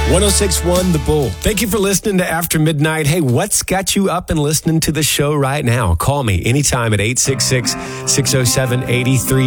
106.1 The Bull. Thank you for listening to After Midnight. Hey, what's got you up and listening to the show right now? Call me anytime at 866-607-83